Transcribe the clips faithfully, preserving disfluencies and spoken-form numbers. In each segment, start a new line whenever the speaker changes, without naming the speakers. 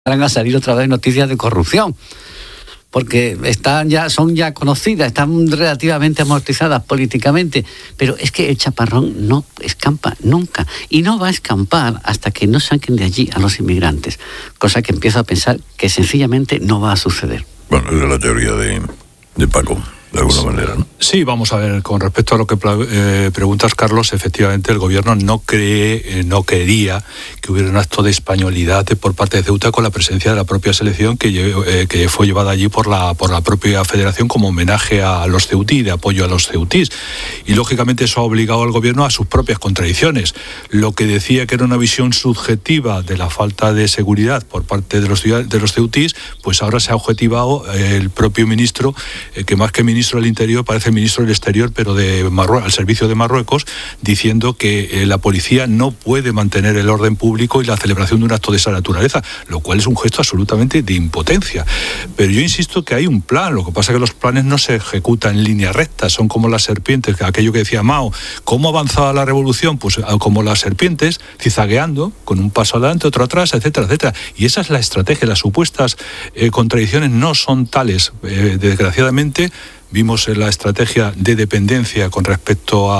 a salir otra vez noticias de corrupción, porque están ya, son ya conocidas, están relativamente amortizadas políticamente, pero es que el chaparrón no escampa nunca, y no va a escampar hasta que no saquen de allí a los inmigrantes, cosa que empiezo a pensar que sencillamente no va a suceder.
Bueno, esa es la teoría de, de Paco, de alguna manera, ¿no?
Sí, vamos a ver, con respecto a lo que eh, preguntas, Carlos, efectivamente el gobierno no cree, eh, no quería que hubiera un acto de españolidad por parte de Ceuta con la presencia de la propia selección que, eh, que fue llevada allí por la, por la propia federación como homenaje a los ceutí, de apoyo a los ceutís. Y lógicamente eso ha obligado al gobierno a sus propias contradicciones. Lo que decía que era una visión subjetiva de la falta de seguridad por parte de los, de los ceutís, pues ahora se ha objetivado eh, el propio ministro, eh, que más que ministro del Interior parece el ministro del Exterior, pero de Marruecos, al servicio de Marruecos, diciendo que eh, la policía no puede mantener el orden público y la celebración de un acto de esa naturaleza, lo cual es un gesto absolutamente de impotencia. Pero yo insisto que hay un plan, lo que pasa es que los planes no se ejecutan en línea recta, son como las serpientes, aquello que decía Mao. ¿Cómo avanzaba la revolución? Pues como las serpientes, cizagueando, con un paso adelante, otro atrás, etcétera, etcétera. Y esa es la estrategia, las supuestas eh, contradicciones no son tales, eh, desgraciadamente. Vimos la estrategia de dependencia con respecto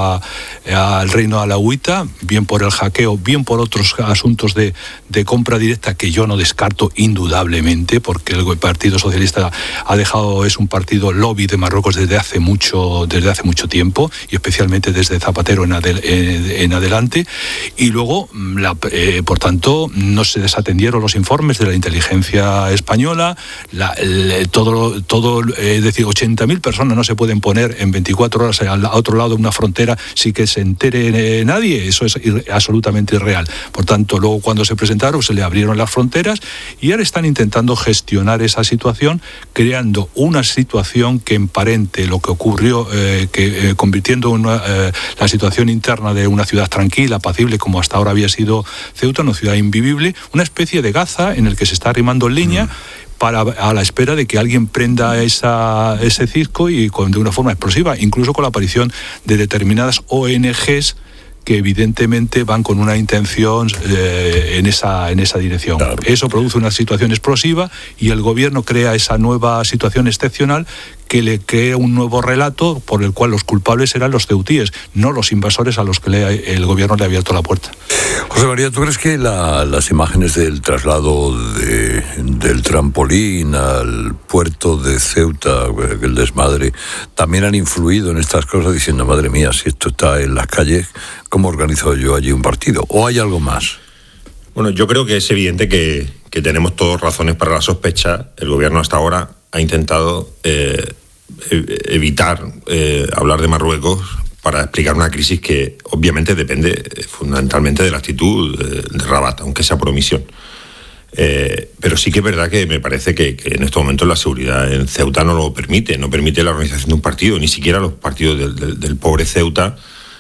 al reino alauita, bien por el hackeo, bien por otros asuntos de, de compra directa que yo no descarto indudablemente, porque el Partido Socialista ha dejado, es un partido lobby de Marruecos desde hace mucho, desde hace mucho tiempo, y especialmente desde Zapatero en, adel, en, en adelante. Y luego, la, eh, por tanto, no se desatendieron los informes de la inteligencia española, la, el, todo, todo eh, es decir, ochenta mil personas no se pueden poner en veinticuatro horas al otro lado de una frontera sin que se entere nadie. Eso es ir, absolutamente irreal. Por tanto, luego cuando se presentaron se le abrieron las fronteras y ahora están intentando gestionar esa situación, creando una situación que emparente lo que ocurrió, eh, que eh, convirtiendo una, eh, la situación interna de una ciudad tranquila, apacible, como hasta ahora había sido Ceuta, una ciudad invivible, una especie de Gaza en el que se está arrimando leña, mm. para, a la espera de que alguien prenda esa, ese circo y con, de una forma explosiva, incluso con la aparición de determinadas O N Ges que evidentemente van con una intención eh, en, esa, en esa dirección. Claro. Eso produce una situación explosiva y el gobierno crea esa nueva situación excepcional que le crea un nuevo relato por el cual los culpables serán los ceutíes, no los invasores a los que le, el gobierno le ha abierto la puerta.
José María, ¿tú crees que la, las imágenes del traslado de, del trampolín al puerto de Ceuta, el desmadre, también han influido en estas cosas diciendo, madre mía, si esto está en las calles, ¿cómo organizo yo allí un partido? ¿O hay algo más?
Bueno, yo creo que es evidente que, que tenemos todas razones para la sospecha. El gobierno hasta ahora ha intentado eh, evitar eh, hablar de Marruecos para explicar una crisis que obviamente depende eh, fundamentalmente de la actitud de, de Rabat, aunque sea por omisión. Eh, pero sí que es verdad que me parece que, que en estos momentos la seguridad en Ceuta no lo permite, no permite la organización de un partido, ni siquiera los partidos del, del, del pobre Ceuta,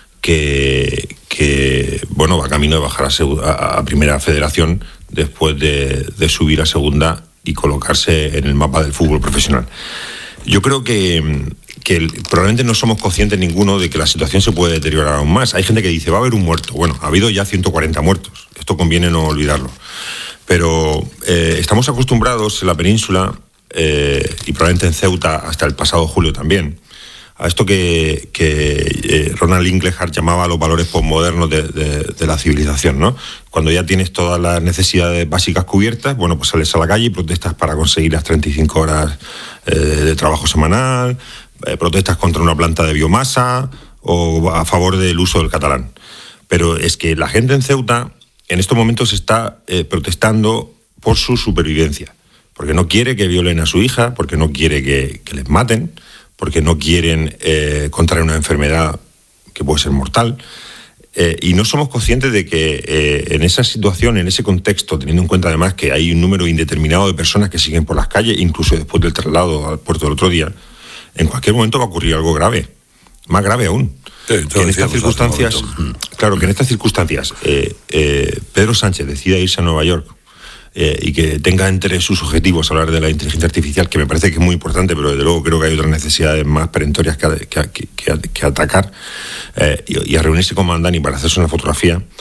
que, que bueno, va camino de bajar a, a Primera Federación después de, de subir a Segunda y colocarse en el mapa del fútbol profesional. Yo creo que, que el, probablemente no somos conscientes ninguno de que la situación se puede deteriorar aún más. Hay gente que dice, va a haber un muerto. Bueno, ha habido ya ciento cuarenta muertos. Esto conviene no olvidarlo. Pero eh, estamos acostumbrados en la península, eh, y probablemente en Ceuta hasta el pasado julio también, a esto que, que eh, Ronald Inglehart llamaba los valores posmodernos de, de, de la civilización, ¿no? Cuando ya tienes todas las necesidades básicas cubiertas, bueno, pues sales a la calle y protestas para conseguir las treinta y cinco horas eh, de trabajo semanal, eh, protestas contra una planta de biomasa o a favor del uso del catalán. Pero es que la gente en Ceuta en estos momentos está eh, protestando por su supervivencia, porque no quiere que violen a su hija, porque no quiere que, que les maten, porque no quieren eh, contraer una enfermedad que puede ser mortal, eh, y no somos conscientes de que eh, en esa situación, en ese contexto, teniendo en cuenta además que hay un número indeterminado de personas que siguen por las calles, incluso después del traslado al puerto del otro día, en cualquier momento va a ocurrir algo grave, más grave aún. Sí, que en estas circunstancias, claro, que en estas circunstancias eh, eh, Pedro Sánchez decida irse a Nueva York, Eh, y que tenga entre sus objetivos hablar de la inteligencia artificial, que me parece que es muy importante, pero desde luego creo que hay otras necesidades más perentorias que, que, que, que, que atacar, eh, y, y a reunirse con Mandani para hacerse una fotografía,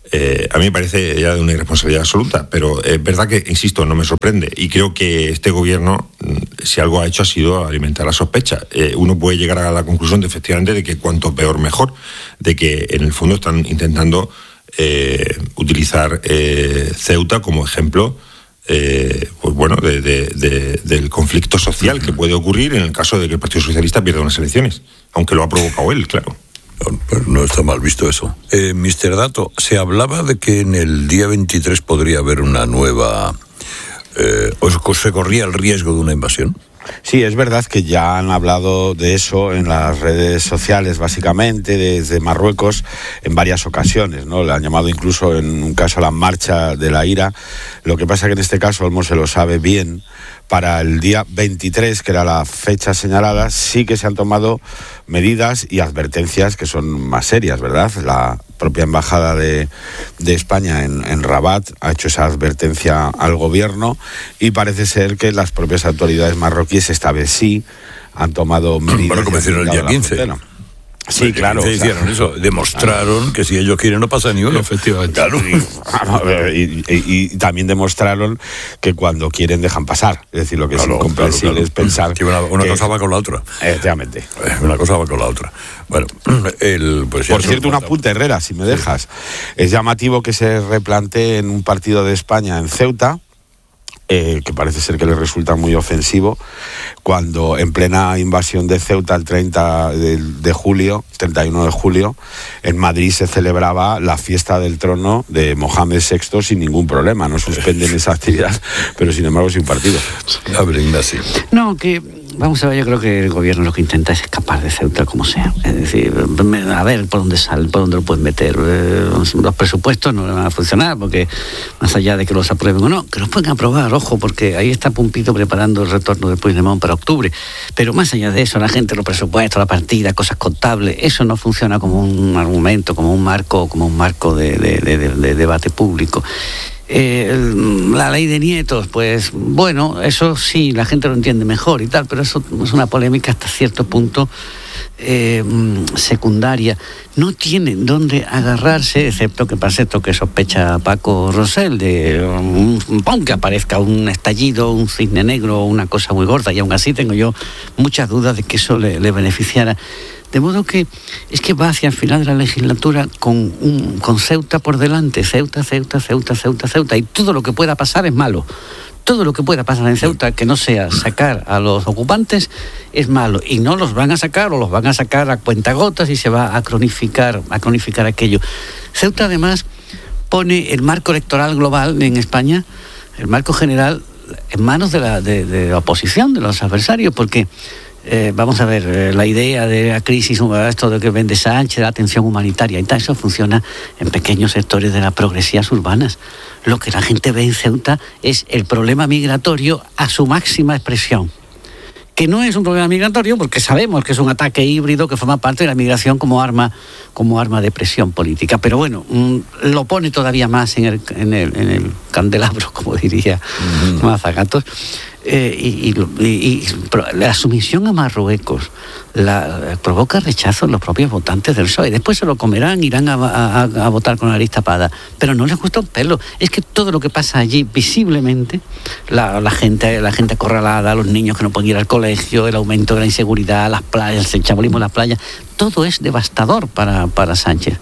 Eh, a mí me parece ya de una irresponsabilidad absoluta, pero es verdad que, insisto, no me sorprende. Y creo que este gobierno, si algo ha hecho, ha sido alimentar la sospecha. Eh, uno puede llegar a la conclusión de, efectivamente, de que cuanto peor mejor, de que en el fondo están intentando eh, utilizar eh, Ceuta como ejemplo eh, pues bueno, de, de, de, del conflicto social que puede ocurrir en el caso de que el Partido Socialista pierda unas elecciones, aunque lo ha provocado él, claro.
Pero no está mal visto eso. Eh, mister Dato, se hablaba de que en el día veintitrés podría haber una nueva... Eh, ¿O se corría el riesgo de una invasión?
Sí, es verdad que ya han hablado de eso en las redes sociales, básicamente, desde Marruecos, en varias ocasiones, ¿no? Le han llamado incluso en un caso la marcha de la ira. Lo que pasa que en este caso, Olmo se lo sabe bien, para el día veintitrés, que era la fecha señalada, sí que se han tomado medidas y advertencias que son más serias, ¿verdad? La propia embajada de, de España en, en Rabat ha hecho esa advertencia al gobierno y parece ser que las propias autoridades marroquíes esta vez sí han tomado medidas.
Bueno, como hicieron el día quince.
Sí, claro.
Se hicieron o sea, eso, demostraron claro. que si ellos quieren no pasa ni uno.
Efectivamente.
Claro.
Y, y, y también demostraron que cuando quieren dejan pasar. Es decir, lo que claro, es incomprensible claro, claro. es pensar
que una, una
que
cosa va con la otra.
Efectivamente.
Una cosa va con la otra. Bueno, el... Pues
Por cierto, un apunte, Herrera, si me sí. dejas. Es llamativo que se replantee en un partido de España en Ceuta, Eh, que parece ser que le resulta muy ofensivo, cuando en plena invasión de Ceuta el treinta de, de julio, treinta y uno de julio, en Madrid se celebraba la fiesta del trono de Mohamed sexto sin ningún problema. No suspenden esa actividad, pero sin embargo sin partido.
A ver, Ignacio.
No, que vamos a ver, yo creo que el gobierno lo que intenta es escapar de Ceuta como sea. Es decir, a ver por dónde sale, por dónde lo pueden meter. Los presupuestos no van a funcionar, porque más allá de que los aprueben o no, que los pueden aprobar, ojo, porque ahí está Pumpito preparando el retorno del Puigdemont para octubre. Pero más allá de eso, la gente, los presupuestos, la partida, cosas contables, eso no funciona como un argumento, como un marco, como un marco de, de, de, de, de debate público. Eh, la ley de nietos, pues bueno, eso sí, la gente lo entiende mejor y tal, pero eso es una polémica hasta cierto punto eh, secundaria. No tienen dónde agarrarse, excepto que pase esto que sospecha Paco Rosell, de um, que aparezca un estallido, un cisne negro, una cosa muy gorda, y aún así tengo yo muchas dudas de que eso le, le beneficiara. De modo que es que va hacia el final de la legislatura con, un, con Ceuta por delante, Ceuta, Ceuta, Ceuta, Ceuta, Ceuta, y todo lo que pueda pasar es malo. Todo lo que pueda pasar en Ceuta que no sea sacar a los ocupantes es malo, y no los van a sacar o los van a sacar a cuentagotas y se va a cronificar, a cronificar aquello. Ceuta además pone el marco electoral global en España, el marco general, en manos de la, de, de la oposición, de los adversarios, porque Eh, vamos a ver, eh, la idea de la crisis, esto de que vende Sánchez, la atención humanitaria y tal, eso funciona en pequeños sectores de las progresías urbanas. Lo que la gente ve en Ceuta es el problema migratorio a su máxima expresión. Que no es un problema migratorio porque sabemos que es un ataque híbrido que forma parte de la migración como arma, como arma de presión política. Pero bueno, mmm, lo pone todavía más en el, en el, en el candelabro, como diría mm. Mazagatos. Eh, y, y, y la sumisión a Marruecos la, provoca rechazo en los propios votantes del P S O E. Después se lo comerán, irán a, a, a votar con la nariz tapada, pero no les gusta un pelo. Es que todo lo que pasa allí visiblemente, la, la gente la gente acorralada, los niños que no pueden ir al colegio, el aumento de la inseguridad, las playas, el chabolismo en las playas, todo es devastador para, para Sánchez.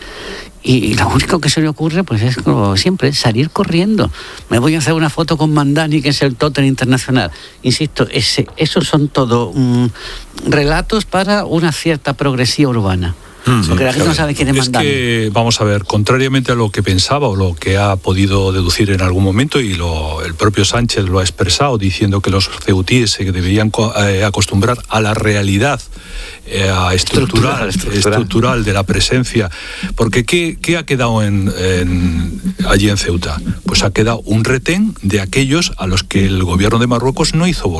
Y lo único que se le ocurre, pues es como siempre, salir corriendo. Me voy a hacer una foto con Mandani, que es el tótem internacional. Insisto, ese, esos son todo um, relatos para una cierta progresía urbana. Porque la gente no sabe quién es Mandani.
Es que, vamos a ver, contrariamente a lo que pensaba o lo que ha podido deducir en algún momento, y lo, el propio Sánchez lo ha expresado diciendo que los ceutíes se deberían eh, acostumbrar a la realidad eh, estructural, estructural, estructural. estructural de la presencia. Porque ¿qué, qué ha quedado en, en, allí en Ceuta? Pues ha quedado un retén de aquellos a los que el gobierno de Marruecos no hizo volver.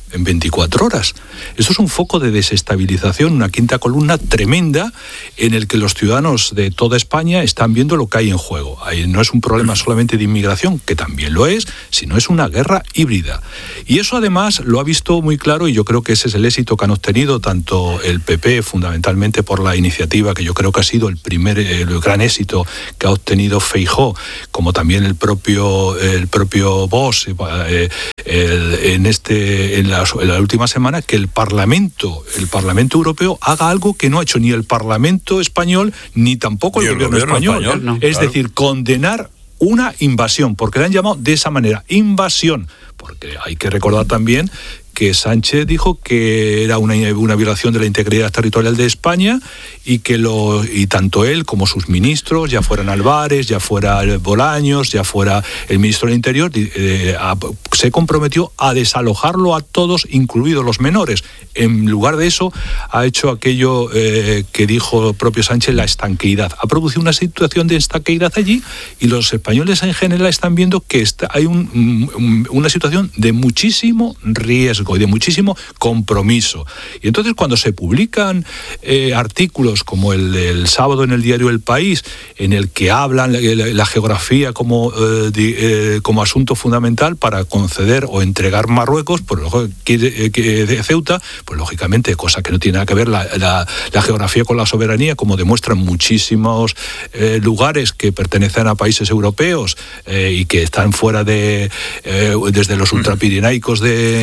en veinticuatro horas. Esto es un foco de desestabilización, una quinta columna tremenda en el que los ciudadanos de toda España están viendo lo que hay en juego. Ahí no es un problema solamente de inmigración, que también lo es, sino es una guerra híbrida. Y eso además lo ha visto muy claro, y yo creo que ese es el éxito que han obtenido tanto el P P, fundamentalmente por la iniciativa, que yo creo que ha sido el primer, el gran éxito que ha obtenido Feijóo, como también el propio, el propio Vox, eh, el, en, este, en, la, en la última semana, que el Parlamento, el Parlamento Europeo haga algo que no ha hecho ni el Parlamento español, ni tampoco el, el gobierno, gobierno español. español no, es claro. decir, condenar una invasión, porque le han llamado de esa manera, invasión, porque hay que recordar también que Sánchez dijo que era una, una violación de la integridad territorial de España y que lo y tanto él como sus ministros, ya fueran Álvarez, ya fuera Bolaños, ya fuera el ministro del Interior, eh, a, se comprometió a desalojarlo a todos, incluidos los menores. En lugar de eso, ha hecho aquello eh, que dijo el propio Sánchez, la estanqueidad. Ha producido una situación de estanqueidad allí y los españoles en general están viendo que está, hay un, un, una situación de muchísimo riesgo y de muchísimo compromiso. Y entonces cuando se publican eh, artículos como el del sábado en el diario El País, en el que hablan la, la, la geografía como, eh, de, eh, como asunto fundamental para conceder o entregar Marruecos, pues, que, que, de Ceuta, pues lógicamente, cosa que no tiene nada que ver la, la, la geografía con la soberanía, como demuestran muchísimos eh, lugares que pertenecen a países europeos eh, y que están fuera de, eh, desde los ultrapirenaicos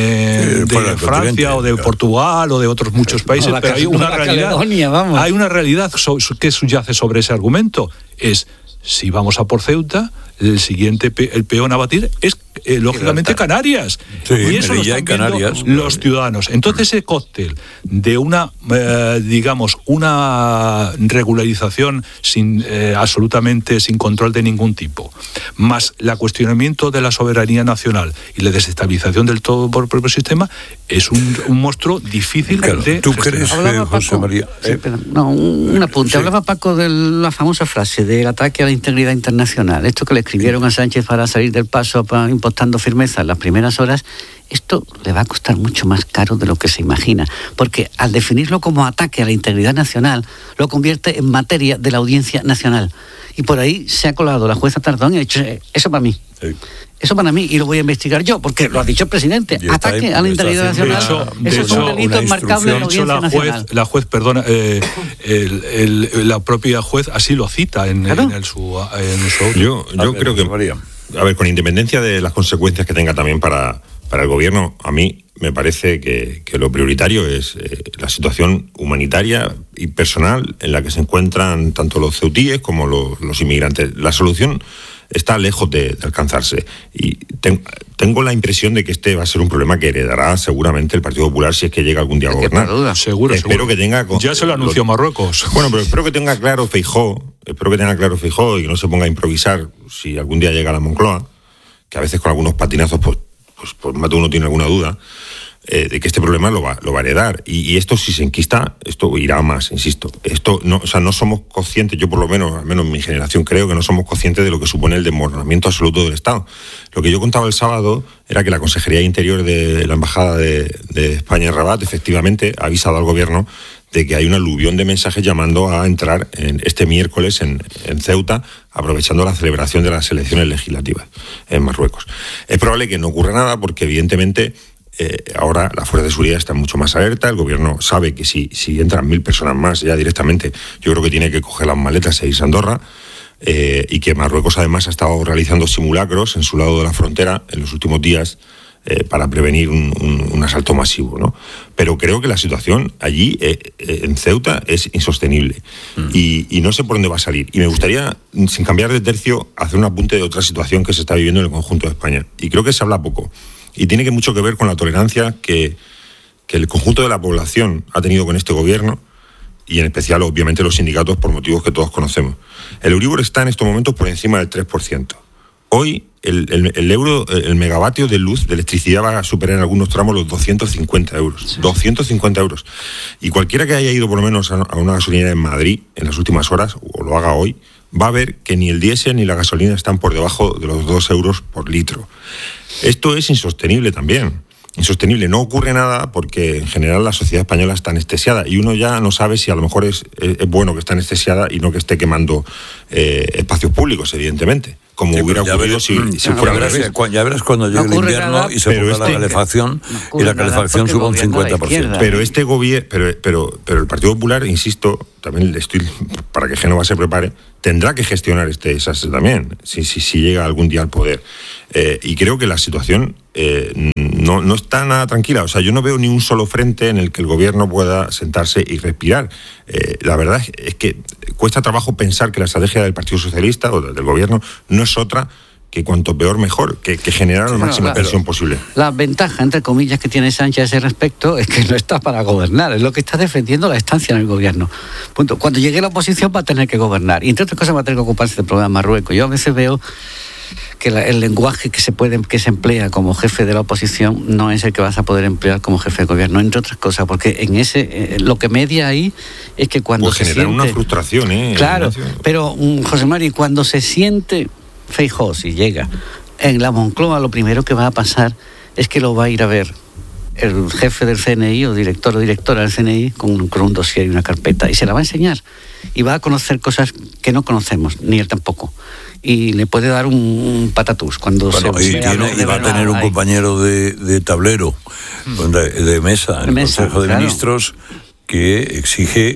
de de Francia o de Portugal o de otros muchos países, no, pero hay una realidad, hay una realidad so, que subyace sobre ese argumento. Es, si vamos a por Ceuta, el siguiente pe, el peón a batir es eh, lógicamente Canarias.
Sí,
y eso lo están Canarias, viendo los ciudadanos. Entonces ese cóctel de una, eh, digamos, una regularización sin eh, absolutamente sin control de ningún tipo, más el cuestionamiento de la soberanía nacional y la desestabilización del todo por el propio sistema, es un, un monstruo difícil claro, de...
¿Tú crees, eh, José María?
Sí, pero, no, un, un apunte. Sí. Hablaba Paco de la famosa frase del ataque a la integridad internacional. Esto que le escribieron a Sánchez para salir del paso, para, impostando firmeza en las primeras horas, esto le va a costar mucho más caro de lo que se imagina, porque al definirlo como ataque a la integridad nacional, lo convierte en materia de la Audiencia Nacional. Y por ahí se ha colado la jueza Tardón y ha dicho, eso para mí. Sí. Eso para mí, y lo voy a investigar yo, porque lo ha dicho el presidente. Ataque ahí, a la integridad nacional. De hecho,
de
eso
hecho,
es un delito enmarcable en la Audiencia
la
Nacional.
Juez, la juez, perdona, eh, el, el, la propia juez así lo cita en, ¿claro? en, el, su, en su...
Yo, yo ver, creo que, María. a ver, con independencia de las consecuencias que tenga también para, para el gobierno, a mí me parece que, que lo prioritario es eh, la situación humanitaria y personal en la que se encuentran tanto los ceutíes como los, los inmigrantes. La solución está lejos de, de alcanzarse y ten, tengo la impresión de que este va a ser un problema que heredará seguramente el Partido Popular si es que llega algún día a gobernar.
Seguro,
espero
seguro.
que tenga
ya se lo anunció
los,
Marruecos.
Bueno, pero espero que tenga claro Feijóo, espero que tenga claro Feijóo y que no se ponga a improvisar si algún día llega a la Moncloa, que a veces con algunos patinazos pues, pues, pues más de uno tiene alguna duda. Eh, de que este problema lo va, lo va a heredar. Y, y esto, si se enquista, esto irá más, insisto. Esto no, o sea, no somos conscientes, yo por lo menos, al menos en mi generación, creo que no somos conscientes de lo que supone el desmoronamiento absoluto del Estado. Lo que yo contaba el sábado era que la Consejería de Interior de la Embajada de, de España en Rabat, efectivamente, ha avisado al gobierno de que hay un aluvión de mensajes llamando a entrar en este miércoles en, en Ceuta, aprovechando la celebración de las elecciones legislativas en Marruecos. Es probable que no ocurra nada porque, evidentemente, Eh, ahora la fuerza de seguridad está mucho más alerta, el gobierno sabe que si, si entran mil personas más ya directamente, yo creo que tiene que coger las maletas e irse a Andorra, eh, y que Marruecos además ha estado realizando simulacros en su lado de la frontera en los últimos días eh, para prevenir un, un, un asalto masivo, ¿no? Pero creo que la situación allí eh, eh, en Ceuta es insostenible mm. y, y no sé por dónde va a salir. Y me gustaría, sin cambiar de tercio, hacer un apunte de otra situación que se está viviendo en el conjunto de España y creo que se habla poco. Y tiene que mucho que ver con la tolerancia que, que el conjunto de la población ha tenido con este gobierno y en especial, obviamente, los sindicatos por motivos que todos conocemos. El Euribor está en estos momentos por encima del tres por ciento. Hoy el, el, el euro, el megavatio de luz, de electricidad, va a superar en algunos tramos los doscientos cincuenta euros. Sí. doscientos cincuenta euros. Y cualquiera que haya ido por lo menos a, a una gasolinera en Madrid en las últimas horas, o lo haga hoy, va a ver que ni el diésel ni la gasolina están por debajo de los dos euros por litro. Esto es insostenible también. insostenible. No ocurre nada porque en general la sociedad española está anestesiada y uno ya no sabe si a lo mejor es, es, es bueno que esté anestesiada y no que esté quemando eh, espacios públicos, evidentemente. Como sí, hubiera ocurrido
verás,
si, si
no,
fuera
ya verás, ya verás cuando llegue no el invierno nada, y se ponga este, la calefacción no y la calefacción suba un cincuenta por ciento.
Pero este gobierno, pero, pero, pero el Partido Popular, insisto, también estoy para que Génova se prepare, tendrá que gestionar este desastre también, si, si, si llega algún día al poder. Eh, y creo que la situación eh, no, no está nada tranquila. O sea, yo no veo ni un solo frente en el que el gobierno pueda sentarse y respirar. Eh, la verdad es que cuesta trabajo pensar que la estrategia del Partido Socialista o del gobierno no es otra que cuanto peor mejor, que, que generar la sí, máxima no, tensión posible.
La ventaja, entre comillas, que tiene Sánchez a ese respecto es que no está para gobernar, es lo que está defendiendo la estancia en el gobierno. Punto. Cuando llegue la oposición va a tener que gobernar, y entre otras cosas va a tener que ocuparse del problema de Marruecos. Yo a veces veo que la, el lenguaje que se puede que se emplea como jefe de la oposición no es el que vas a poder emplear como jefe de gobierno, entre otras cosas, porque en ese eh, lo que media ahí es que cuando
pues
se
generar
siente...
una frustración, ¿eh?
Claro, pero um, José Mari, cuando se siente Feijóo, si llega en la Moncloa, lo primero que va a pasar es que lo va a ir a ver el jefe del C N I o director o directora del C N I con, con un dossier y una carpeta y se la va a enseñar y va a conocer cosas que no conocemos, ni él tampoco, y le puede dar un, un patatús cuando
bueno,
se
y, tiene, y va a tener un ahí. compañero de, de tablero de, de mesa en el mesa, Consejo de claro. Ministros que exige,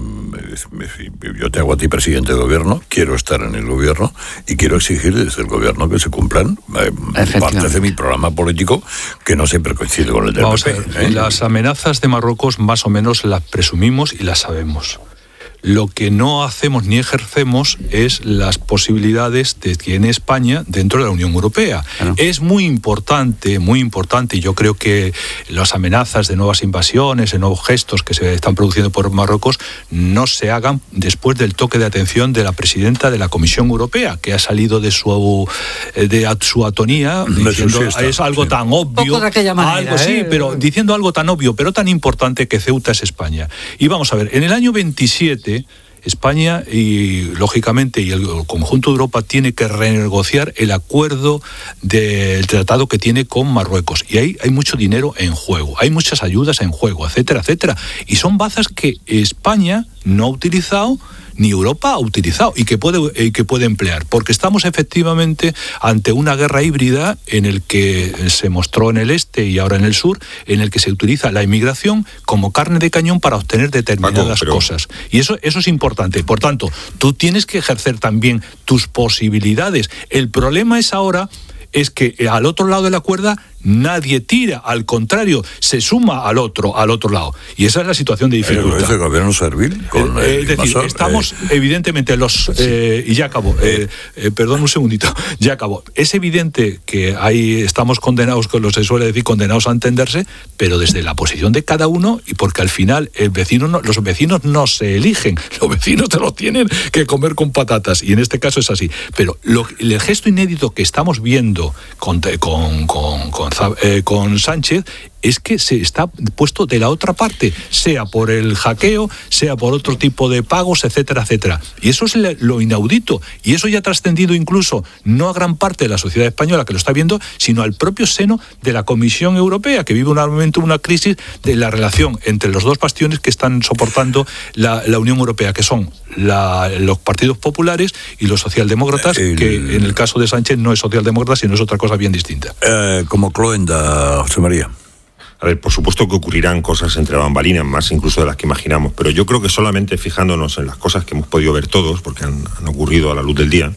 yo te hago a ti presidente de gobierno, quiero estar en el gobierno y quiero exigir desde el gobierno que se cumplan eh, parte de mi programa político que no siempre coincide con el del
Vamos
P P.
A ver, ¿eh? Las amenazas de Marruecos más o menos las presumimos y las sabemos. Lo que no hacemos ni ejercemos es las posibilidades de que en España dentro de la Unión Europea. Claro. Es muy importante, muy importante, y yo creo que las amenazas de nuevas invasiones, de nuevos gestos que se están produciendo por Marruecos no se hagan después del toque de atención de la presidenta de la Comisión Europea, que ha salido de su de su atonía diciendo es algo sí. tan obvio,
manera,
algo sí,
¿eh?
pero diciendo algo tan obvio, pero tan importante que Ceuta es España. Y vamos a ver, en el año veintisiete España y lógicamente y el conjunto de Europa tiene que renegociar el acuerdo del tratado que tiene con Marruecos y ahí hay mucho dinero en juego, hay muchas ayudas en juego, etcétera, etcétera, y son bazas que España no ha utilizado ni Europa ha utilizado y que puede, eh, que puede emplear, porque estamos efectivamente ante una guerra híbrida en el que se mostró en el este y ahora en el sur, en el que se utiliza la inmigración como carne de cañón para obtener determinadas Paco, pero... cosas. Y eso, eso es importante. Por tanto, tú tienes que ejercer también tus posibilidades. El problema es ahora es que al otro lado de la cuerda nadie tira, al contrario, se suma al otro, al otro lado. Y esa es la situación de dificultad.
¿Es el gobierno servil? Con
eh, es decir, invasor, estamos, eh, evidentemente, los... Eh, y ya acabo, eh, eh, perdón un segundito, ya acabo. Es evidente que ahí estamos condenados, con lo que se suele decir, condenados a entenderse, pero desde la posición de cada uno, y porque al final el vecino no, los vecinos no se eligen, los vecinos te los tienen que comer con patatas, y en este caso es así. Pero lo, el gesto inédito que estamos viendo con, con, con, con Eh, con Sánchez es que se está puesto de la otra parte, sea por el hackeo, sea por otro tipo de pagos, etcétera, etcétera. Y eso es lo inaudito. Y eso ya ha trascendido incluso no a gran parte de la sociedad española que lo está viendo, sino al propio seno de la Comisión Europea, que vive un momento una crisis de la relación entre los dos bastiones que están soportando la, la Unión Europea, que son la, los partidos populares y los socialdemócratas, el... que en el caso de Sánchez no es socialdemócrata, sino es otra cosa bien distinta.
Eh, como Cloenda, José María.
A ver, por supuesto que ocurrirán cosas entre bambalinas, más incluso de las que imaginamos, pero yo creo que solamente fijándonos en las cosas que hemos podido ver todos, porque han, han ocurrido a la luz del día,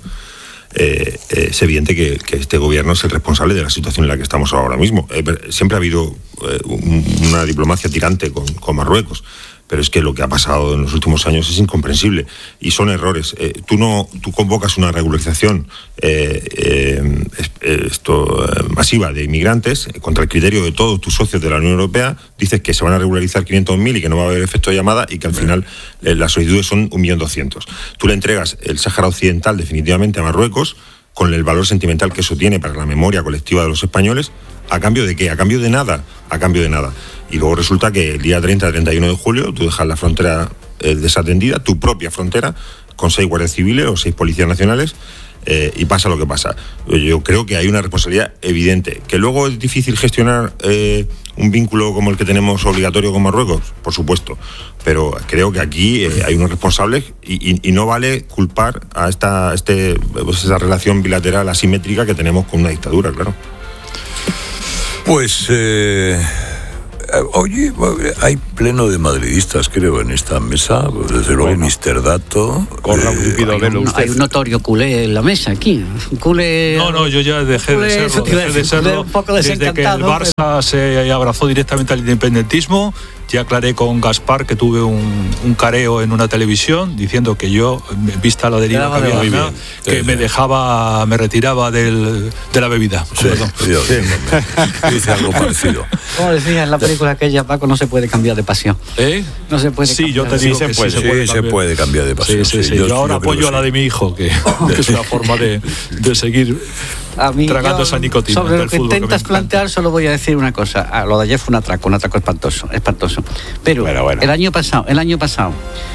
eh, eh, es evidente que, que este gobierno es el responsable de la situación en la que estamos ahora mismo. Eh, siempre ha habido eh, un, una diplomacia tirante con, con Marruecos, pero es que lo que ha pasado en los últimos años es incomprensible y son errores. Eh, tú no, tú convocas una regularización eh, eh, esto, eh, masiva de inmigrantes eh, contra el criterio de todos tus socios de la Unión Europea, dices que se van a regularizar quinientos mil y que no va a haber efecto de llamada y que al final eh, las solicitudes son un millón doscientos mil. Tú le entregas el Sáhara Occidental definitivamente a Marruecos con el valor sentimental que eso tiene para la memoria colectiva de los españoles. ¿A cambio de qué? A cambio de nada, a cambio de nada. Y luego resulta que el día treinta, treinta y uno de julio tú dejas la frontera eh, desatendida, tu propia frontera, con seis guardias civiles o seis policías nacionales, eh, y pasa lo que pasa. Yo creo que hay una responsabilidad evidente. Que luego es difícil gestionar eh, un vínculo como el que tenemos obligatorio con Marruecos, por supuesto, pero creo que aquí eh, hay unos responsables y, y, y no vale culpar a esta este pues esa relación bilateral asimétrica que tenemos con una dictadura, claro.
Pues, eh, oye, hay pleno de madridistas, creo, en esta mesa. Desde luego, bueno, mister Dato.
Corra un
eh,
hay,
un, hay un notorio culé en la mesa aquí. Un culé.
No, no, yo ya dejé
culé,
de serlo. Dejé de serlo
un poco
desde que el Barça pero... se abrazó directamente al independentismo. Ya aclaré con Gaspar que tuve un, un careo en una televisión diciendo que yo, vista la deriva que había ganado, que sí, me sí. dejaba, me retiraba del, de la bebida.
Sí, sí, sí. Dice algo parecido.
Como decía en la película aquella, Paco, no se puede cambiar de pasión.
¿Eh?
No se puede
sí,
cambiar.
Yo te digo
sí,
que
se puede,
sí, se puede,
sí, se puede cambiar de pasión.
Sí, sí, sí. Yo, yo ahora yo apoyo a la de mi hijo, que, que es una forma de, de seguir a mí, tragando yo, esa nicotina.
Sobre lo que intentas que plantear, solo voy a decir una cosa. Ah, lo de ayer fue un atraco, un atraco espantoso, espantoso. Pero bueno, bueno. el año pasado, el año pasado,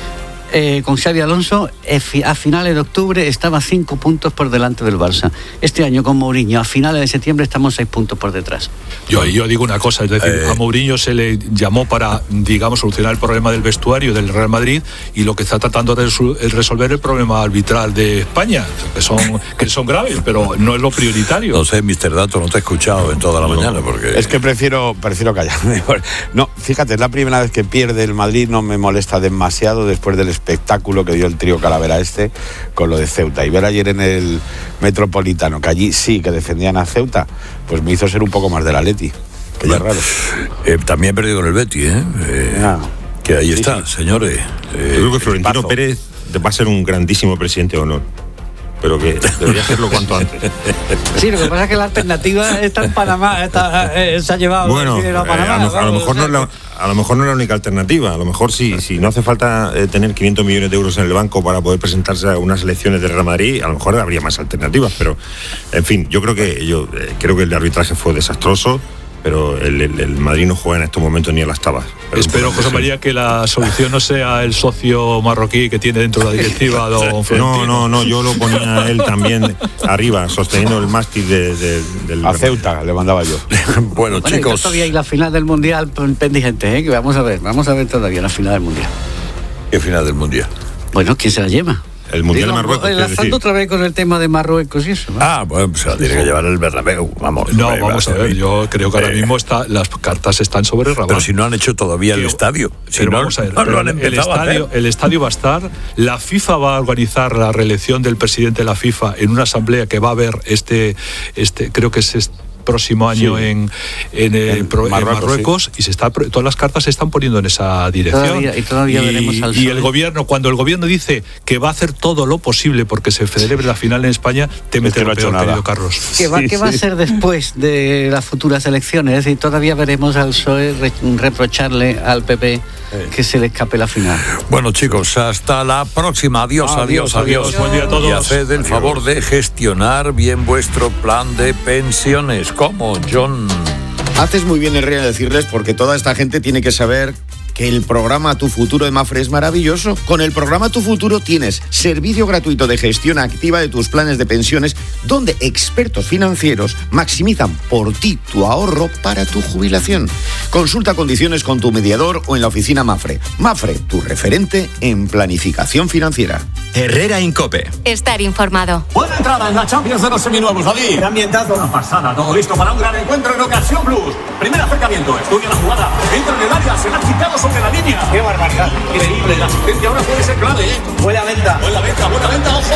eh, con Xabi Alonso, eh, a finales de octubre estaba cinco puntos por delante del Barça. Este año con Mourinho, a finales de septiembre estamos seis puntos por detrás.
Yo, yo digo una cosa, es decir, eh, a Mourinho se le llamó para, digamos, solucionar el problema del vestuario del Real Madrid y lo que está tratando de resolver el problema arbitral de España, que son, que son graves, pero no es lo prioritario.
No sé, mister Dato, no te he escuchado en toda la no, mañana porque...
Es que prefiero, prefiero callarme. No, fíjate, es la primera vez que pierde el Madrid, no me molesta demasiado después del espectáculo que dio el trío Calavera este con lo de Ceuta. Y ver ayer en el Metropolitano que allí sí que defendían a Ceuta, pues me hizo ser un poco más del Atleti, que ya es raro.
Eh, también perdido con el Betis, ¿eh? eh ah, que ahí sí, está, sí. señores.
Eh, Yo creo que Florentino paso. Pérez va a ser un grandísimo presidente de honor, pero que debería hacerlo cuanto antes.
Sí, lo que pasa es que la alternativa está en Panamá, está, eh, se ha llevado
bueno,
el dinero a Panamá.
Eh, a, lo, a, lo mejor no es la, a lo mejor no es la única alternativa, a lo mejor sí, si no hace falta eh, tener quinientos millones de euros en el banco para poder presentarse a unas elecciones de Real Madrid, a lo mejor habría más alternativas, pero en fin, yo creo que yo eh, creo que el arbitraje fue desastroso. Pero el, el, el Madrid no juega en estos momentos ni a las tabas.
Espero, José María, que la solución no sea el socio marroquí que tiene dentro de la directiva, don Florentino.
No, no, no, yo lo ponía él también arriba, sosteniendo el mástil de, de, del...
A Ceuta le mandaba yo.
Bueno, bueno, chicos...
Todavía hay la final del Mundial pendiente, ¿eh? Que vamos a ver, vamos a ver todavía la final del Mundial.
¿Qué final del Mundial?
Bueno, ¿quién se la lleva?
El Mundial Digo, de Marruecos.
Enlazando otra vez con el tema de Marruecos y eso, ¿no?
Ah, bueno, pues se la tiene que llevar el Bernabéu, vamos.
No, vamos a ver, yo creo que ahora mismo está, las cartas están sobre Rabat.
Pero si no han hecho todavía el
Yo,
estadio. Si
pero
no,
vamos a ver,
no lo han
el,
empezado
estadio,
a hacer.
el estadio va a estar, la FIFA va a organizar la reelección del presidente de la FIFA en una asamblea que va a haber este, este creo que es este, próximo año sí. en, en, en, en Marruecos, en Marruecos sí. y se está todas las cartas se están poniendo en esa dirección
todavía, y, todavía
y,
veremos al
y el gobierno cuando el gobierno dice que va a haar todo lo posible porque se celebre la final en España, te mete lo peor, querido Carlos.
¿Qué va, sí, ¿qué sí. va a ser después de las futuras elecciones? Es decir, todavía veremos al P S O E re, reprocharle al P P que se le escape la final.
Bueno, chicos, hasta la próxima. Adiós, adiós, adiós. adiós.
Buen día a todos.
Y haced el favor de gestionar bien vuestro plan de pensiones. ¿Cómo, John?
Haces muy bien, Herrera, decirles, porque toda esta gente tiene que saber que el programa Tu Futuro de Mafre es maravilloso. Con el programa Tu Futuro tienes servicio gratuito de gestión activa de tus planes de pensiones, donde expertos financieros maximizan por ti tu ahorro para tu jubilación. Consulta condiciones con tu mediador o en la oficina Mafre. Mafre, tu referente en planificación financiera.
Herrera Incope.
Estar informado.
Buena entrada en la Champions de los seminuevos, David.
Qué ambientazo.
Una pasada, todo listo para un gran encuentro en Ocasión Plus. Primer acercamiento, estudia la jugada, entra en el área, se la ha quitado sobre la línea.
Qué barbaridad.
Increíble, la asistencia ahora puede ser clave, ¿eh?
Buena venta.
Buena venta, buena venta, ojo.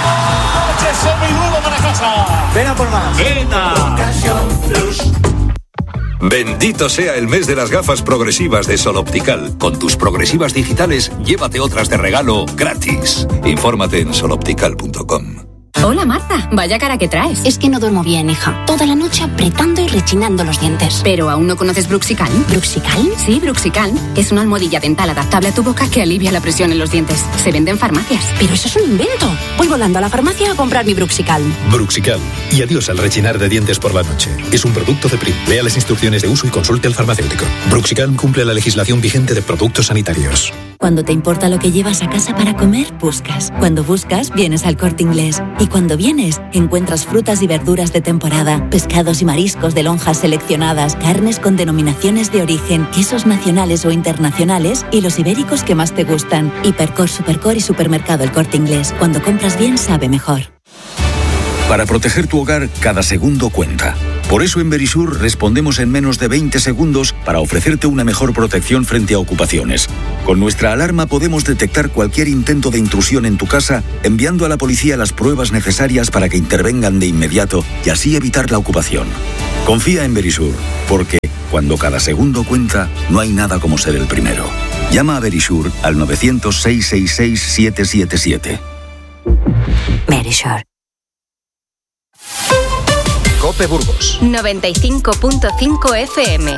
¡Coche seminuevo para casa!
Ven a por más.
¡Venta!
Ocasión Plus.
Bendito sea el mes de las gafas progresivas de Sol Optical. Con tus progresivas digitales, llévate otras de regalo gratis. Infórmate en sol optical punto com.
Hola Marta, vaya cara que traes.
Es que no duermo bien, hija. Toda la noche apretando y rechinando los dientes.
¿Pero aún no conoces Bruxicalm?
¿Bruxicalm?
Sí, Bruxicalm. Es una almohadilla dental adaptable a tu boca que alivia la presión en los dientes. Se vende en farmacias.
Pero eso es un invento. Voy volando a la farmacia a comprar mi Bruxicalm.
Bruxicalm. Y adiós al rechinar de dientes por la noche. Es un producto de Prim. Lea las instrucciones de uso y consulte al farmacéutico. Bruxicalm cumple la legislación vigente de productos sanitarios.
Cuando te importa lo que llevas a casa para comer, buscas. Cuando buscas, vienes al Corte Inglés. Y cuando vienes, encuentras frutas y verduras de temporada, pescados y mariscos de lonjas seleccionadas, carnes con denominaciones de origen, quesos nacionales o internacionales y los ibéricos que más te gustan. Hipercor, Supercor y Supermercado El Corte Inglés. Cuando compras bien, sabe mejor.
Para proteger tu hogar, cada segundo cuenta. Por eso en Verisur respondemos en menos de veinte segundos para ofrecerte una mejor protección frente a ocupaciones. Con nuestra alarma podemos detectar cualquier intento de intrusión en tu casa, enviando a la policía las pruebas necesarias para que intervengan de inmediato y así evitar la ocupación. Confía en Verisur, porque cuando cada segundo cuenta, no hay nada como ser el primero. Llama a Verisur al nueve cero cero, seis seis seis, siete siete siete.
Verisur.
Cope Burgos
noventa y cinco punto cinco F M.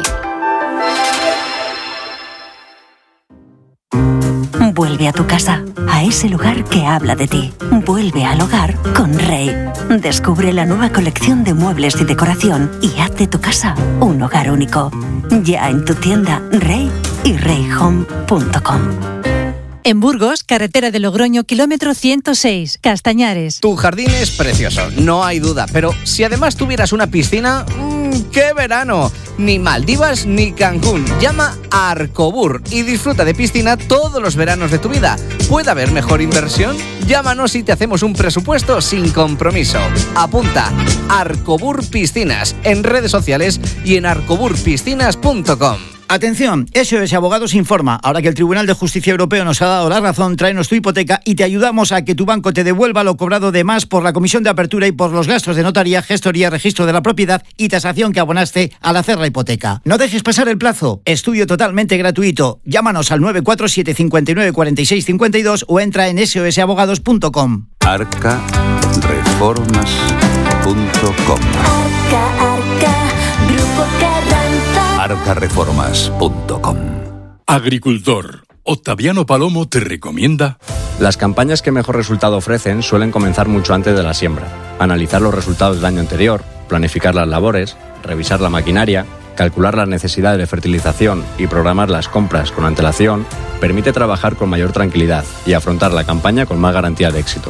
Vuelve a tu casa, a ese lugar que habla de ti. Vuelve al hogar con Rey. Descubre la nueva colección de muebles y decoración y haz de tu casa un hogar único. Ya en tu tienda Rey y rey home punto com.
En Burgos, carretera de Logroño, kilómetro ciento seis, Castañares.
Tu jardín es precioso, no hay duda, pero si además tuvieras una piscina, mmm, ¡qué verano! Ni Maldivas ni Cancún. Llama a Arcobur y disfruta de piscina todos los veranos de tu vida. ¿Puede haber mejor inversión? Llámanos y te hacemos un presupuesto sin compromiso. Apunta Arcobur Piscinas en redes sociales y en arcobur piscinas punto com.
Atención, S O S Abogados informa. Ahora que el Tribunal de Justicia Europeo nos ha dado la razón, tráenos tu hipoteca y te ayudamos a que tu banco te devuelva lo cobrado de más por la comisión de apertura y por los gastos de notaría, gestoría, registro de la propiedad y tasación que abonaste al hacer la hipoteca. No dejes pasar el plazo. Estudio totalmente gratuito. Llámanos al nueve cuatro siete, cinco nueve, cuatro seis cinco dos o entra en ese o ese abogados punto com.
arca reformas punto com.
Arca, Arca, Grupo Carranza.
arca reformas punto com.
Agricultor. Octaviano Palomo te recomienda.
Las campañas que mejor resultado ofrecen suelen comenzar mucho antes de la siembra. Analizar los resultados del año anterior, planificar las labores, revisar la maquinaria, calcular las necesidades de fertilización y programar las compras con antelación permite trabajar con mayor tranquilidad y afrontar la campaña con más garantía de éxito.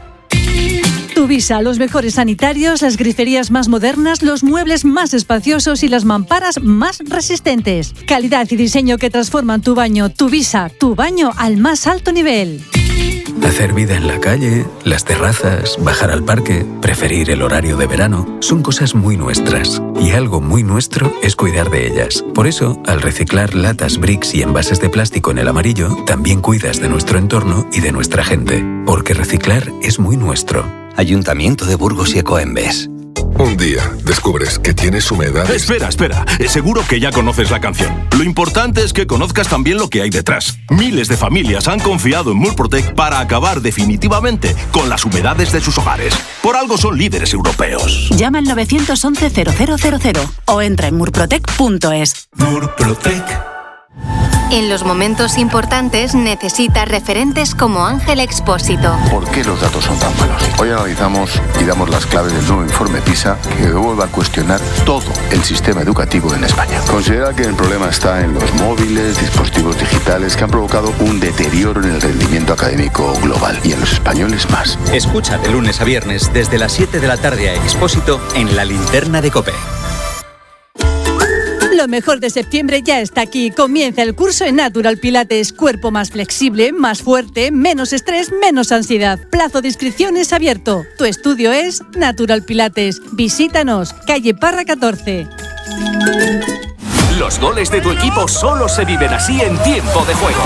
Tuvisa, los mejores sanitarios, las griferías más modernas, los muebles más espaciosos y las mamparas más resistentes. Calidad y diseño que transforman tu baño. Tuvisa, tu baño al más alto nivel.
Hacer vida en la calle, las terrazas, bajar al parque, preferir el horario de verano, son cosas muy nuestras. Y algo muy nuestro es cuidar de ellas. Por eso, al reciclar latas, bricks y envases de plástico en el amarillo, también cuidas de nuestro entorno y de nuestra gente. Porque reciclar es muy nuestro.
Ayuntamiento de Burgos y Ecoembes.
Un día descubres que tienes humedades.
Espera, espera. Seguro que ya conoces la canción. Lo importante es que conozcas también lo que hay detrás. Miles de familias han confiado en Murprotec para acabar definitivamente con las humedades de sus hogares. Por algo son líderes europeos.
Llama al nueve once cero cero cero cero o entra en murprotec punto es.
Murprotec.
En los momentos importantes necesita referentes como Ángel Expósito.
¿Por qué los datos son tan malos? Hoy analizamos y damos las claves del nuevo informe PISA que vuelve a cuestionar todo el sistema educativo en España. Considera que el problema está en los móviles, dispositivos digitales que han provocado un deterioro en el rendimiento académico global y en los españoles más.
Escucha de lunes a viernes desde las siete de la tarde a Expósito en La Linterna de COPE.
Lo mejor de septiembre ya está aquí. Comienza el curso en Natural Pilates. Cuerpo más flexible, más fuerte, menos estrés, menos ansiedad. Plazo de inscripciones abierto. Tu estudio es Natural Pilates. Visítanos, calle Parra catorce.
Los goles de tu equipo solo se viven así en tiempo de juego.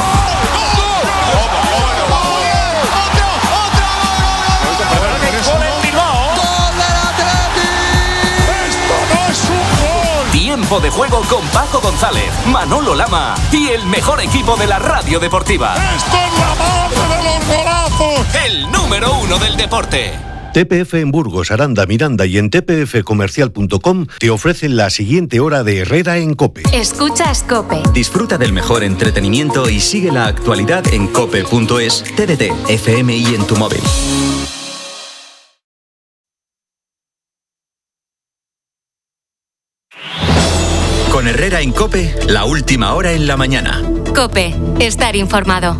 Tiempo de juego con Paco González, Manolo Lama y el mejor equipo de la radio deportiva.
¡Esto es la base de los golazos!
El número uno del deporte.
T P F en Burgos, Aranda, Miranda y en t p f comercial punto com te ofrecen la siguiente hora de Herrera en COPE.
Escuchas COPE.
Disfruta del mejor entretenimiento y sigue la actualidad en cope punto es, T D T, F M I en tu móvil. Con Herrera en COPE, la última hora en la mañana.
COPE. Estar informado.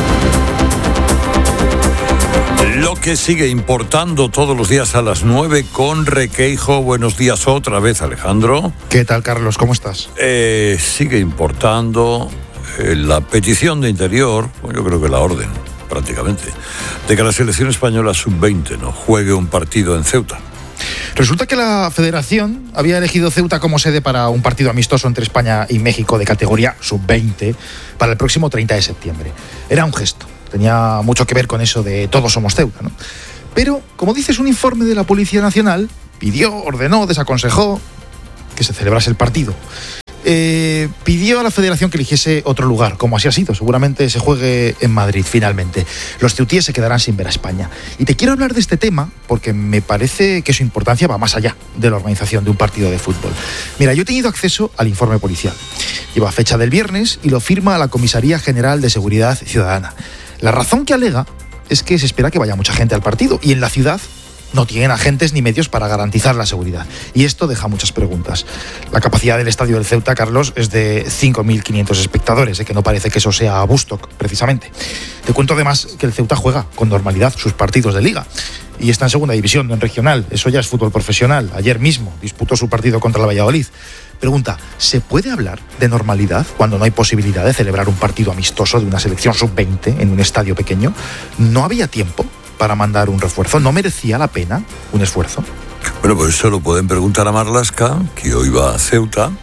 Lo que sigue importando todos los días a las nueve con Requeijo. Buenos días otra vez, Alejandro.
¿Qué tal, Carlos? ¿Cómo estás?
Eh, sigue importando eh, la petición de Interior, bueno, yo creo que la orden, prácticamente, de que la selección española sub veinte no juegue un partido en Ceuta.
Resulta que la Federación había elegido Ceuta como sede para un partido amistoso entre España y México de categoría sub veinte para el próximo treinta de septiembre. Era un gesto, tenía mucho que ver con eso de todos somos Ceuta, ¿no? Pero, como dices, un informe de la Policía Nacional pidió, ordenó, desaconsejó que se celebrase el partido. Eh, pidió a la Federación que eligiese otro lugar, como así ha sido. Seguramente se juegue en Madrid finalmente. Los ceutíes se quedarán sin ver a España. Y te quiero hablar de este tema porque me parece que su importancia va más allá de la organización de un partido de fútbol. Mira, yo he tenido acceso al informe policial. Lleva fecha del viernes y lo firma la Comisaría General de Seguridad Ciudadana. La razón que alega es que se espera que vaya mucha gente al partido y en la ciudad no tienen agentes ni medios para garantizar la seguridad. Y esto deja muchas preguntas. La capacidad del estadio del Ceuta, Carlos, es de cinco mil quinientos espectadores, ¿eh? Que no parece que eso sea Bustock, precisamente. Te cuento además que el Ceuta juega con normalidad sus partidos de liga. Y está en segunda división, no en regional. Eso ya es fútbol profesional. Ayer mismo disputó su partido contra el Valladolid. Pregunta, ¿se puede hablar de normalidad cuando no hay posibilidad de celebrar un partido amistoso de una selección sub veinte en un estadio pequeño? ¿No había tiempo para mandar un refuerzo? ¿No merecía la pena un esfuerzo?
Bueno, pues eso lo pueden preguntar a Marlaska, que hoy va a Ceuta,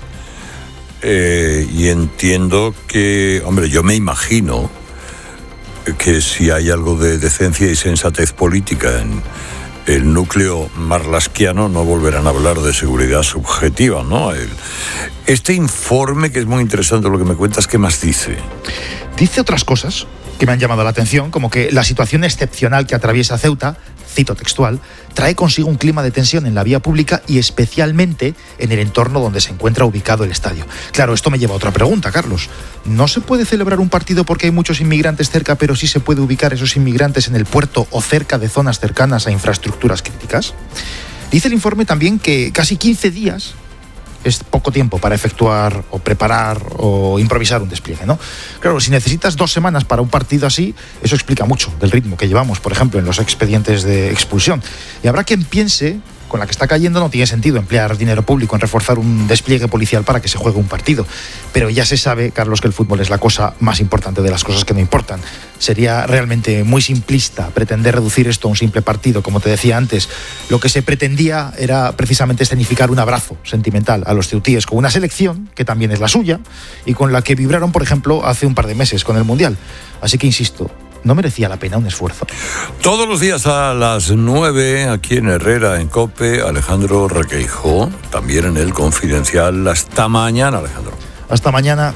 eh, y entiendo que, hombre, yo me imagino que si hay algo de decencia y sensatez política en el núcleo marlaskiano, no volverán a hablar de seguridad subjetiva, ¿no? El, este informe, que es muy interesante lo que me cuentas, ¿qué más dice?
Dice otras cosas que me han llamado la atención, como que la situación excepcional que atraviesa Ceuta, cito textual, trae consigo un clima de tensión en la vía pública y especialmente en el entorno donde se encuentra ubicado el estadio. Claro, esto me lleva a otra pregunta, Carlos. ¿No se puede celebrar un partido porque hay muchos inmigrantes cerca, pero sí se puede ubicar esos inmigrantes en el puerto o cerca de zonas cercanas a infraestructuras críticas? Dice el informe también que casi quince días es poco tiempo para efectuar o preparar o improvisar un despliegue, ¿no? Claro, si necesitas dos semanas para un partido así, eso explica mucho del ritmo que llevamos, por ejemplo, en los expedientes de expulsión. Y habrá quien piense, con la que está cayendo no tiene sentido emplear dinero público en reforzar un despliegue policial para que se juegue un partido. Pero ya se sabe, Carlos, que el fútbol es la cosa más importante de las cosas que no importan. Sería realmente muy simplista pretender reducir esto a un simple partido, como te decía antes. Lo que se pretendía era precisamente escenificar un abrazo sentimental a los ceutíes con una selección, que también es la suya, y con la que vibraron, por ejemplo, hace un par de meses con el Mundial. Así que insisto, ¿no merecía la pena un esfuerzo?
Todos los días a las nueve, aquí en Herrera, en COPE, Alejandro Requeijo, también en El Confidencial. Hasta mañana, Alejandro.
Hasta mañana.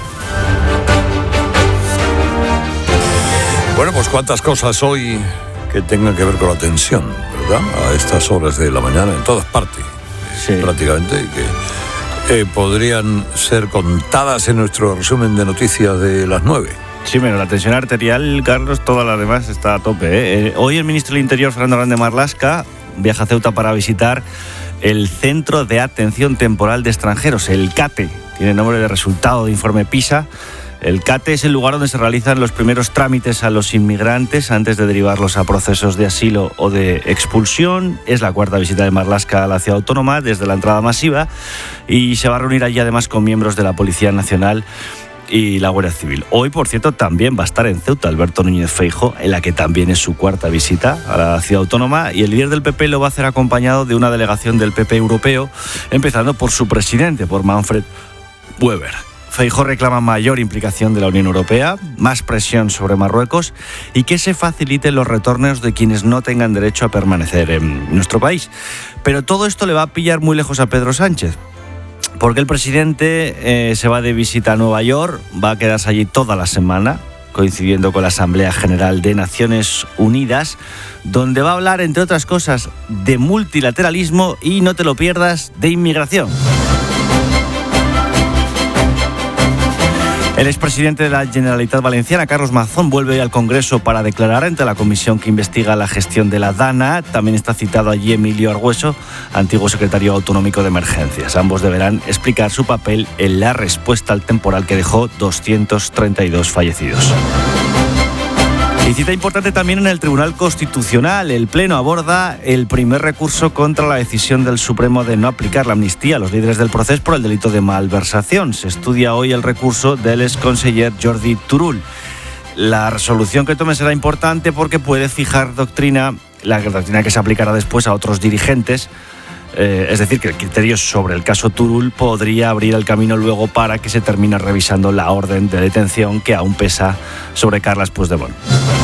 Bueno, pues cuántas cosas hoy que tengan que ver con la tensión, ¿verdad? A estas horas de la mañana, en todas partes, sí, prácticamente, y que eh, podrían ser contadas en nuestro resumen de noticias de las nueve.
Sí, menos la tensión arterial, Carlos, todas las demás está a tope, ¿eh? Eh, hoy el ministro del Interior, Fernando Grande Marlaska, viaja a Ceuta para visitar el Centro de Atención Temporal de Extranjeros, el CATE. Tiene nombre de resultado de informe PISA. El CATE es el lugar donde se realizan los primeros trámites a los inmigrantes antes de derivarlos a procesos de asilo o de expulsión. Es la cuarta visita de Marlaska a la ciudad autónoma desde la entrada masiva y se va a reunir allí además con miembros de la Policía Nacional y la Guardia Civil. Hoy, por cierto, también va a estar en Ceuta Alberto Núñez Feijóo, en la que también es su cuarta visita a la ciudad autónoma, y el líder del P P lo va a hacer acompañado de una delegación del P P europeo, empezando por su presidente, por Manfred Weber. Feijóo reclama mayor implicación de la Unión Europea, más presión sobre Marruecos y que se faciliten los retornos de quienes no tengan derecho a permanecer en nuestro país. Pero todo esto le va a pillar muy lejos a Pedro Sánchez, porque el presidente eh, se va de visita a Nueva York, va a quedarse allí toda la semana, coincidiendo con la Asamblea General de Naciones Unidas, donde va a hablar, entre otras cosas, de multilateralismo y, no te lo pierdas, de inmigración. El expresidente de la Generalitat Valenciana, Carlos Mazón, vuelve al Congreso para declarar ante la comisión que investiga la gestión de la DANA. También está citado allí Emilio Argüeso, antiguo secretario autonómico de emergencias. Ambos deberán explicar su papel en la respuesta al temporal que dejó doscientos treinta y dos fallecidos. Y cita importante también en el Tribunal Constitucional. El Pleno aborda el primer recurso contra la decisión del Supremo de no aplicar la amnistía a los líderes del procés por el delito de malversación. Se estudia hoy el recurso del exconseller Jordi Turull. La resolución que tome será importante porque puede fijar doctrina, la doctrina que se aplicará después a otros dirigentes. Eh, es decir, que el criterio sobre el caso Turull podría abrir el camino luego para que se termine revisando la orden de detención que aún pesa sobre Carles Puigdemont.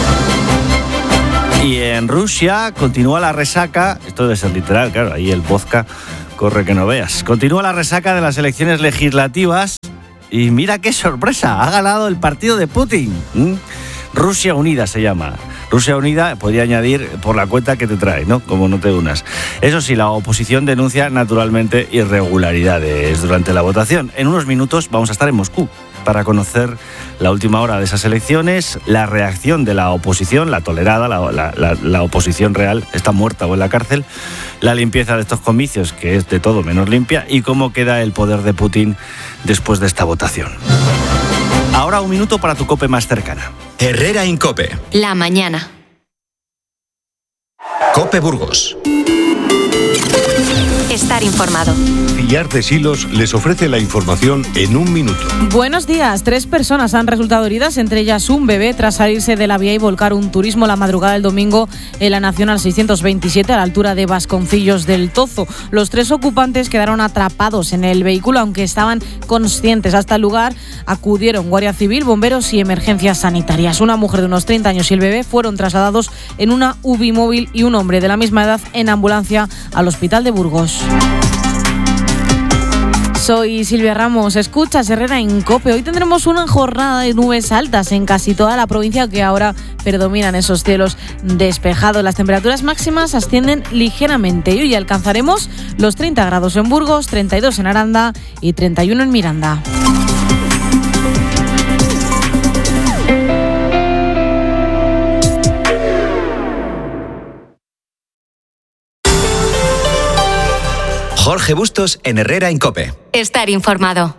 Y en Rusia continúa la resaca, esto debe ser literal, claro, ahí el vodka corre que no veas. Continúa la resaca de las elecciones legislativas y mira qué sorpresa, ha ganado el partido de Putin. ¿Mm? Rusia Unida se llama. Rusia Unida, podría añadir por la cuenta que te trae, ¿no? Como no te unas. Eso sí, la oposición denuncia naturalmente irregularidades durante la votación. En unos minutos vamos a estar en Moscú para conocer la última hora de esas elecciones, la reacción de la oposición, la tolerada, la, la, la, la oposición real, está muerta o en la cárcel, la limpieza de estos comicios, que es de todo menos limpia, y cómo queda el poder de Putin después de esta votación. Ahora un minuto para tu COPE más cercana.
Herrera Incope.
La mañana.
COPE Burgos.
Estar informado.
Villar de Silos les ofrece la información en un minuto.
Buenos días. Tres personas han resultado heridas, entre ellas un bebé, tras salirse de la vía y volcar un turismo la madrugada del domingo en la Nacional seiscientos veintisiete a la altura de Vasconcillos del Tozo. Los tres ocupantes quedaron atrapados en el vehículo, aunque estaban conscientes. Hasta el lugar acudieron Guardia Civil, bomberos y emergencias sanitarias. Una mujer de unos treinta años y el bebé fueron trasladados en una U B I móvil y un hombre de la misma edad en ambulancia al Hospital de Burgos. Soy Silvia Ramos, escuchas Herrera en COPE. Hoy tendremos una jornada de nubes altas en casi toda la provincia, que ahora predominan esos cielos despejados. Las temperaturas máximas ascienden ligeramente y hoy alcanzaremos los treinta grados en Burgos, treinta y dos en Aranda y treinta y uno en Miranda.
Jorge Bustos en Herrera en COPE.
Estar informado.